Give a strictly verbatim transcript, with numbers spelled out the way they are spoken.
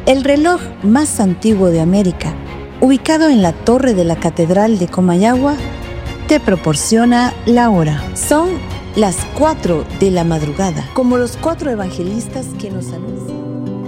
El reloj más antiguo de América, ubicado en la torre de la Catedral de Comayagua, te proporciona la hora. Son las cuatro de la madrugada, como los cuatro evangelistas que nos anuncian.